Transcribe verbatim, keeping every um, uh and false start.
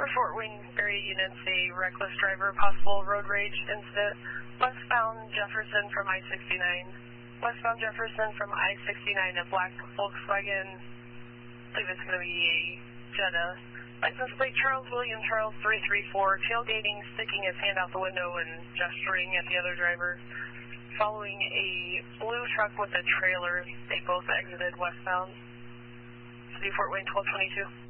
For Fort Wayne area units, a reckless driver, possible road rage incident. Westbound Jefferson from I sixty-nine. Westbound Jefferson from I sixty-nine, a black Volkswagen, I believe it's going to be a Jetta. License plate Charles William Charles three three four, tailgating, sticking his hand out the window and gesturing at the other driver. Following a blue truck with a trailer, they both exited westbound. City of Fort Wayne twelve twenty-two.